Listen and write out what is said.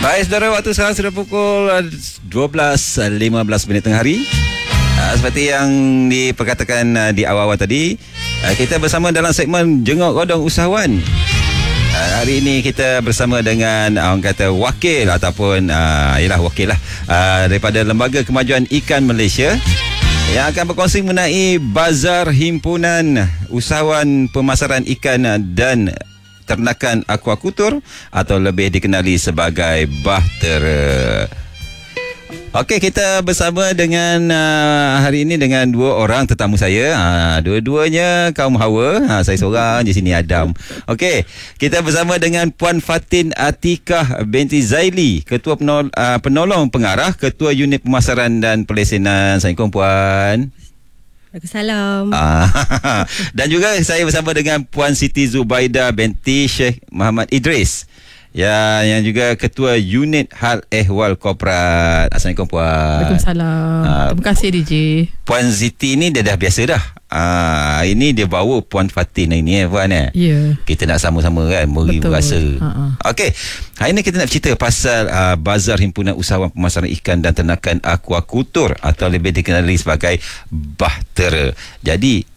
Baik, saudara, waktu sekarang sudah pukul 12.15 tengah hari. Seperti yang diperkatakan di awal-awal tadi, kita bersama dalam segmen Jenguk Godong Usahawan. Hari ini kita bersama dengan orang kata wakil ataupun wakil lah daripada Lembaga Kemajuan Ikan Malaysia yang akan berkongsi mengenai Bazar Himpunan Usahawan Pemasaran Ikan dan Ternakan Aquacultur atau lebih dikenali sebagai Bahtera. Okey, kita bersama dengan hari ini dengan dua orang tetamu saya. Dua-duanya kaum Hawa. Saya seorang di sini, Adam. Okey, kita bersama dengan Puan Fatin Atikah binti Zaili, Ketua Penolong Pengarah, Ketua Unit Pemasaran dan Pelesenan. Assalamualaikum, Puan. Waalaikumsalam. Dan juga saya bersama dengan Puan Siti Zubaida binti Sheikh Muhammad Idris, yang juga Ketua Unit Hal Ehwal Korporat. Assalamualaikum, Puan. Waalaikumsalam. Terima kasih, DJ. Puan Siti ni dia dah biasa dah. Ini dia bawa Puan Fatin ini, Puan. Ya. Yeah. Kita nak sama-sama kan beri rasa. Okey. Hari ini kita nak cerita pasal Bazar Himpunan Usahawan Pemasaran Ikan dan Ternakan Aquacultur atau lebih dikenali sebagai Bahtera. Jadi